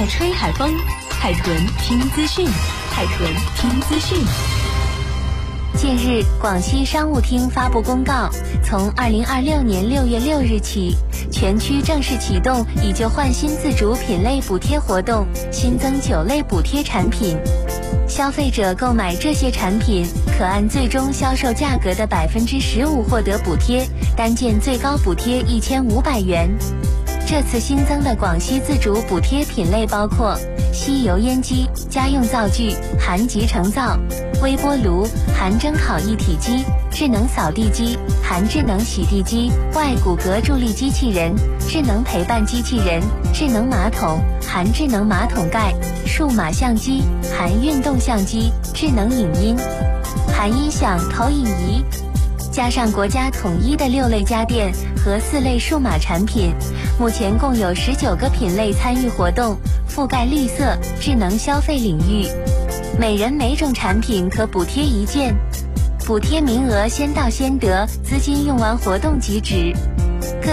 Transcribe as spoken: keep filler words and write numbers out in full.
吹海风，海豚听资讯，海豚听资讯。 近日，广西商务厅发布公告，从二零二六年六月六日起，全区正式启动以旧换新自主品类补贴活动，新增九类补贴产品。消费者购买这些产品，可按最终销售价格的百分之十五获得补贴，单件最高补贴一千五百元。这次新增的广西自主补贴品类包括吸油烟机、家用灶具、含集成灶、微波炉、含蒸烤一体机、智能扫地机、含智能洗地机、外骨骼助力机器人、智能陪伴机器人、智能马桶、含智能马桶盖、数码相机、含运动相机、智能影音、含音响投影仪，加上国家统一的六类家电和四类数码产品，目前共有十九个品类参与活动，覆盖绿色、智能消费领域。每人每种产品可补贴一件，补贴名额先到先得，资金用完活动即止。